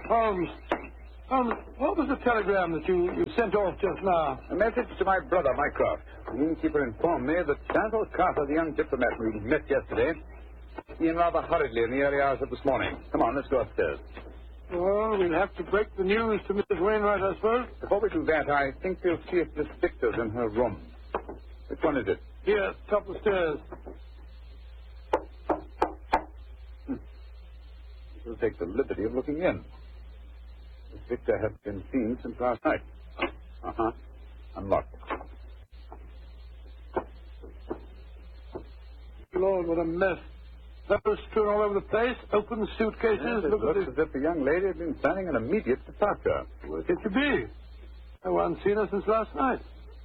Holmes, what was the telegram that you sent off just now? A message to my brother, Mycroft. The innkeeper informed me that Basil Carter, the young diplomat we met yesterday, came rather hurriedly in the early hours of this morning. Come on, let's go upstairs. Well, we'll have to break the news to Mrs. Wainwright, I suppose. Before we do that, I think we'll see if Miss Victor's in her room. Which one is it? Here, top of the stairs. We'll take the liberty of looking in. Miss Victor has been seen since last night. Unlocked. Lord, what a mess. Letters strewn all over the place, open suitcases. Yes, it looks as if the young lady had been planning an immediate departure. Where could she be? No one's seen her since last night.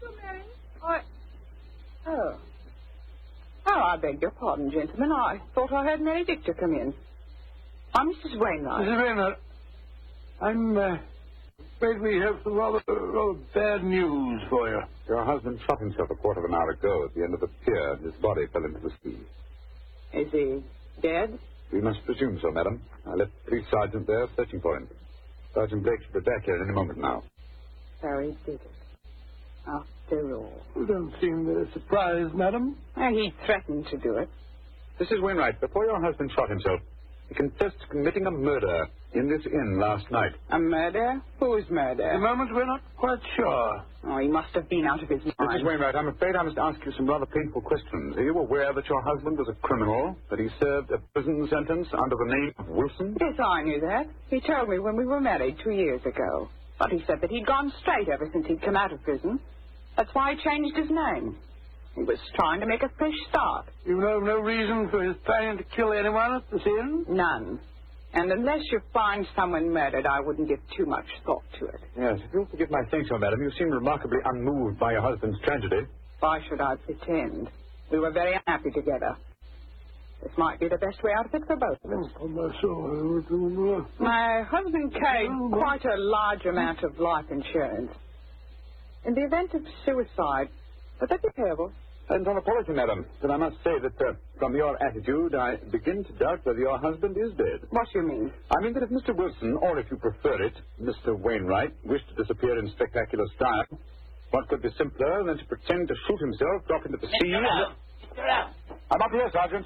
Oh, I beg your pardon, gentlemen. I thought I heard Mary Victor come in. I'm Mrs. Wainwright. Mrs. Wainwright, I'm afraid we have some rather bad news for you. Your husband shot himself a quarter of an hour ago at the end of the pier, and his body fell into the sea. Is he dead? We must presume so, madam. I left the police sergeant there searching for him. Sergeant Blake should be back here any moment now. So he did it. After all. You don't seem very surprised, madam. He threatened to do it. Mrs. Wainwright, before your husband shot himself, he confessed to committing a murder in this inn last night. A murder? Whose murder? At the moment, we're not quite sure. Oh, he must have been out of his mind. Mrs. Wainwright, I'm afraid I must ask you some rather painful questions. Are you aware that your husband was a criminal, that he served a prison sentence under the name of Wilson? Yes, I knew that. He told me when we were married 2 years ago. But he said that he'd gone straight ever since he'd come out of prison. That's why he changed his name. He was trying to make a fresh start. You know no reason for his planning to kill anyone at this inn? None. And unless you find someone murdered, I wouldn't give too much thought to it. Yes, if you'll forgive my saying so, madam, you seem remarkably unmoved by your husband's tragedy. Why should I pretend? We were very unhappy together. This might be the best way out of it for both of us. Oh, my soul. My husband carried quite a large amount of life insurance. In the event of suicide, would that be payable? And on apology, madam, but I must say that from your attitude, I begin to doubt whether your husband is dead. What do you mean? I mean that if Mr. Wilson, or if you prefer it, Mr. Wainwright, wished to disappear in spectacular style, what could be simpler than to pretend to shoot himself, drop into the sea... Mr. Elm! I'm up here, Sergeant.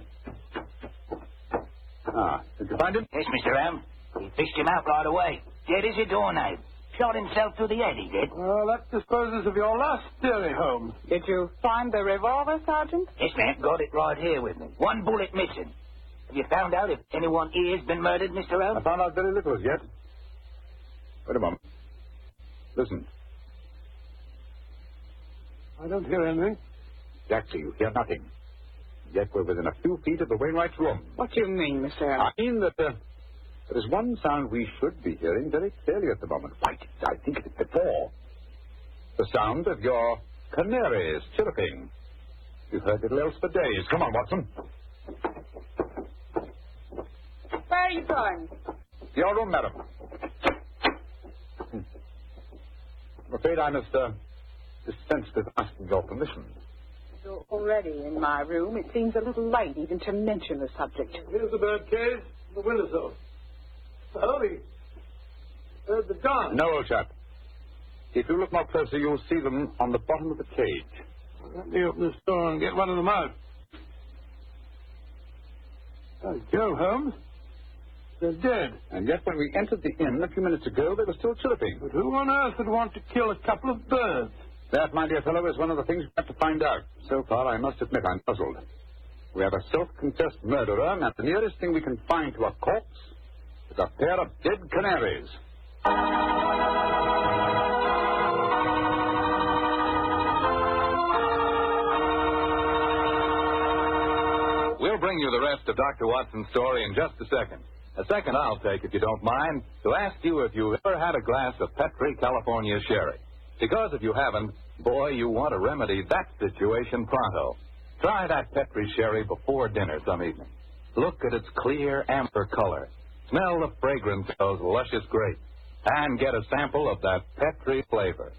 Did you find him? Yes, Mr. Elm. He fished him out right away. Dead as a doornail. Shot himself through the head, he did. Well, that disposes of your last theory, Holmes. Did you find the revolver, Sergeant? Yes, ma'am. Got it right here with me. One bullet missing. Have you found out if anyone here's been murdered, Mr. Elm? I found out very little as yet. Wait a moment. Listen. I don't hear anything. Exactly, you hear nothing. Yet we're within a few feet of the Wainwright's room. What do you mean, Mr. Elm? I mean that there is one sound we should be hearing very clearly at the moment. Right, I think it's before. The sound of your canaries chirping. You've heard little else for days. Come on, Watson. Where are you going? Your room, madam. I'm afraid I must dispense with asking your permission. You're already in my room. It seems a little late even to mention the subject. Here's the bird cage, the windowsill. Oh, the gun. No, old chap. If you look more closely, you'll see them on the bottom of the cage. Let me open this door and get one of them out. Oh, Joe, Holmes. They're dead. And yet when we entered the inn a few minutes ago, they were still chirping. But who on earth would want to kill a couple of birds? That, my dear fellow, is one of the things we have to find out. So far, I must admit I'm puzzled. We have a self-confessed murderer, and the nearest thing we can find to a corpse is a pair of dead canaries. We'll bring you the rest of Dr. Watson's story in just a second. A second I'll take, if you don't mind, to ask you if you've ever had a glass of Petri California Sherry. Because if you haven't, boy, you want to remedy that situation pronto. Try that Petri Sherry before dinner some evening. Look at its clear amber color. Smell the fragrance of those luscious grapes. And get a sample of that Petri flavor.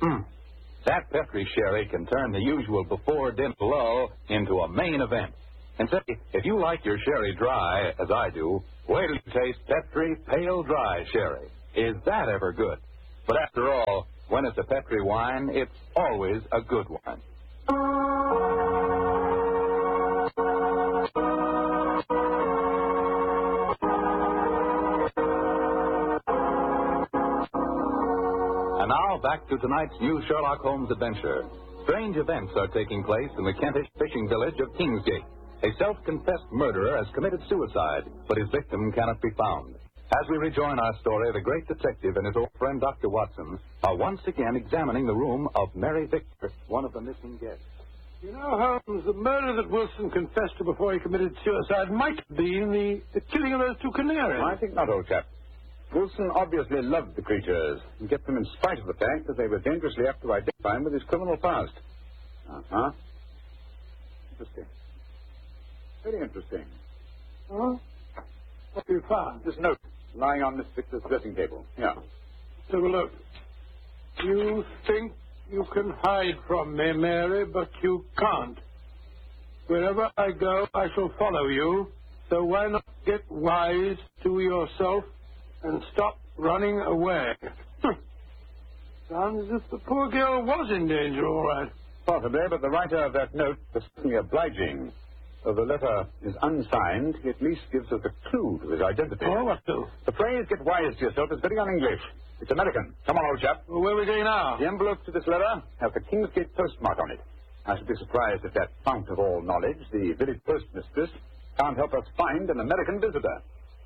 That Petri Sherry can turn the usual before dinner lull into a main event. And say, if you like your sherry dry, as I do, wait till you taste Petri Pale Dry Sherry. Is that ever good? But after all, when it's a Petri wine, it's always a good wine. And now, back to tonight's new Sherlock Holmes adventure. Strange events are taking place in the Kentish fishing village of Kingsgate. A self-confessed murderer has committed suicide, but his victim cannot be found. As we rejoin our story, the great detective and his old friend Dr. Watson are once again examining the room of Mary Victor, one of the missing guests. You know, Holmes, the murder that Wilson confessed to before he committed suicide might have been the killing of those two canaries. I think not, old chap. Wilson obviously loved the creatures and kept them in spite of the fact that they were dangerously apt to identify him with his criminal past. Uh-huh. Interesting. Very interesting. Huh? What have you found? This note lying on Miss Victor's dressing table. Yeah. Take a look. You think you can hide from me, Mary, but you can't. Wherever I go, I shall follow you. So why not get wise to yourself and stop running away? Sounds as if the poor girl was in danger, all right. Possibly, but the writer of that note was certainly obliging. Though the letter is unsigned, he at least gives us a clue to his identity. Oh, what do? The phrase, get wise to yourself, is very un-English. It's American. Come on, old chap. Well, where are we going now? The envelope to this letter has the Kingsgate postmark on it. I should be surprised if that fount of all knowledge, the village postmistress, can't help us find an American visitor.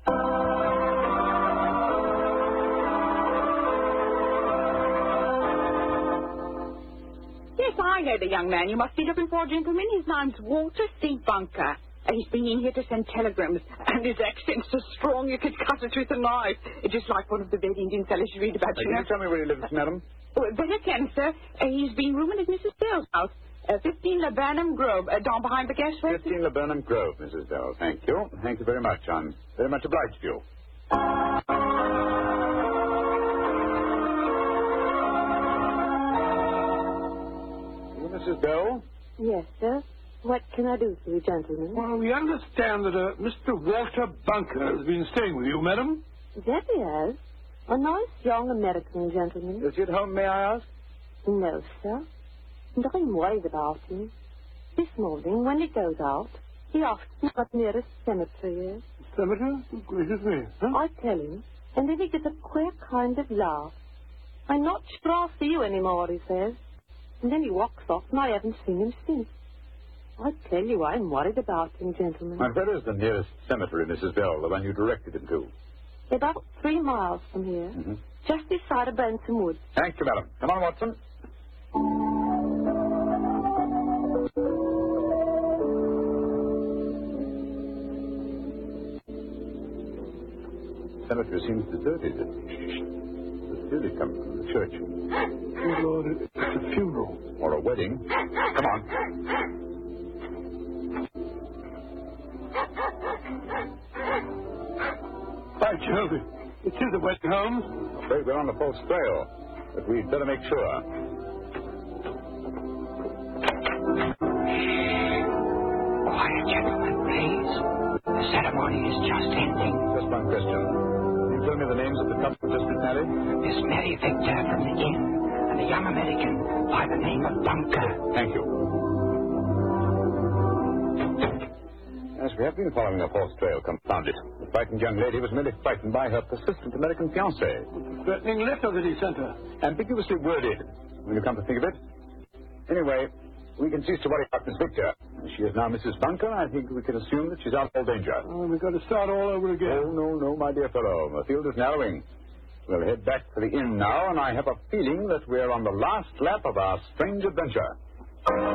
Yes, I know the young man you must be looking for, gentlemen. His name's Walter C. Bunker. And he's been in here to send telegrams. And his accent's so strong you could cut it with a knife. It's just like one of the dead Indian fellows you read about. Can you tell me where he lives, madam? Better can, sir. He's been rooming at Mrs. Bell's house. 15 Laburnum Grove, down behind the gas works. 15 Laburnum Grove, Mrs. Bell. Thank you. Thank you very much. I'm very much obliged to you. You, Mrs. Bell? Yes, sir. What can I do for you, gentlemen? Well, we understand that Mr. Walter Bunker has been staying with you, madam. That he has. A nice young American gentleman. Is he at home, may I ask? No, sir. And I'm worried about him. This morning, when he goes out, he asks me what the nearest cemetery is. Cemetery? Oh, gracious me. Huh? I tell him, and then he gets a queer kind of laugh. I'm not sure I'll see you anymore, he says. And then he walks off, and I haven't seen him since. I tell you, I'm worried about him, gentlemen. And where is the nearest cemetery, Mrs. Bell, the one you directed him to? About 3 miles from here. Mm-hmm. Just this side of Branson Woods. Thank you, madam. Come on, Watson. The cemetery seems deserted. The spirit comes from the church. Oh, Lord, it's a funeral. Or a wedding. Come on. By Jove, it is a wedding, Holmes. I'm afraid we're on the false trail, but we'd better make sure. Quiet, gentlemen, please. The ceremony is just ending. Just one question. Can you tell me the names of the couple just been married? Miss Mary Victor from the inn and a young American by the name of Bunker. Thank you. Yes, we have been following a false trail, confound it. The frightened young lady was merely frightened by her persistent American fiancé. The threatening letter that he sent her. Ambiguously worded, when you come to think of it. Anyway, we can cease to worry about Miss Victor. She is now Mrs. Bunker. I think we can assume that she's out of all danger. Oh, we've got to start all over again. Oh, no, my dear fellow. The field is narrowing. We'll head back to the inn now, and I have a feeling that we're on the last lap of our strange adventure.